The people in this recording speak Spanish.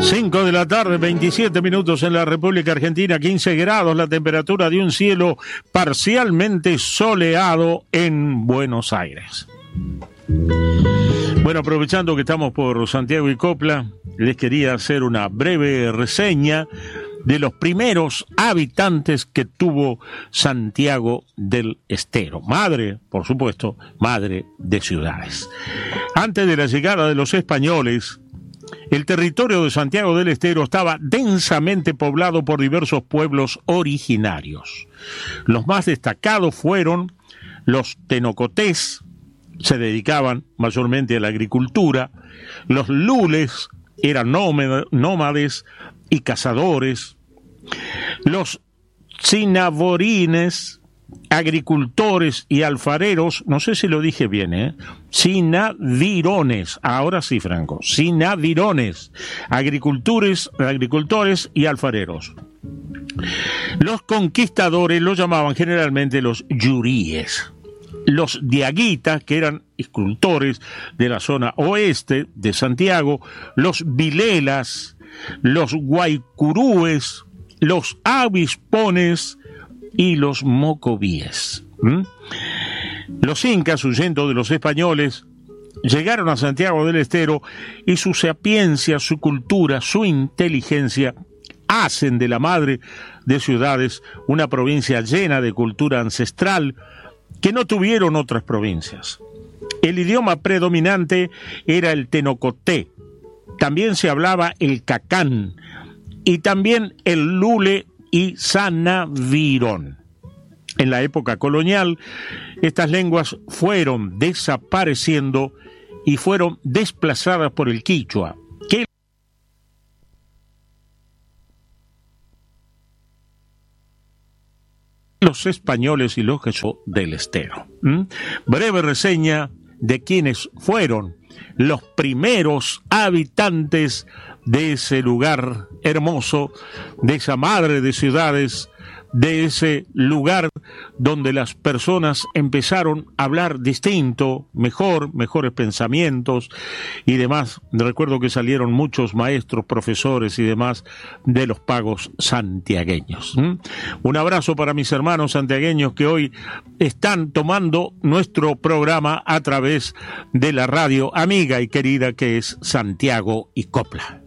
5 de la tarde, 27 minutos en la República Argentina, 15 grados la temperatura de un cielo parcialmente soleado en Buenos Aires. Bueno, aprovechando que estamos por Santiago y Copla, les quería hacer una breve reseña de los primeros habitantes que tuvo Santiago del Estero. Madre, por supuesto, madre de ciudades. Antes de la llegada de los españoles, el territorio de Santiago del Estero estaba densamente poblado por diversos pueblos originarios. Los más destacados fueron los tenocotés, se dedicaban mayormente a la agricultura, los lules eran nómades y cazadores, los sinavorines, agricultores y alfareros, no sé si lo dije bien, sinavirones, ahora sí, Franco, sinavirones, agricultores y alfareros. Los conquistadores los llamaban generalmente los yuríes. Los diaguitas, que eran escultores de la zona oeste de Santiago, los vilelas, los guaycurúes, los avispones y los mocovíes. Los incas, huyendo de los españoles, llegaron a Santiago del Estero y su sapiencia, su cultura, su inteligencia hacen de la madre de ciudades una provincia llena de cultura ancestral que no tuvieron otras provincias. El idioma predominante era el tenocoté, también se hablaba el cacán y también el lule y sanavirón. En la época colonial, estas lenguas fueron desapareciendo y fueron desplazadas por el quichua, que los españoles y los jesuitas del Estero. Breve reseña de quienes fueron los primeros habitantes de ese lugar hermoso, de esa madre de ciudades, de ese lugar donde las personas empezaron a hablar distinto, mejores pensamientos y demás. Recuerdo que salieron muchos maestros, profesores y demás de los pagos santiagueños. Un abrazo para mis hermanos santiagueños que hoy están tomando nuestro programa a través de la radio amiga y querida que es Santiago y Copla.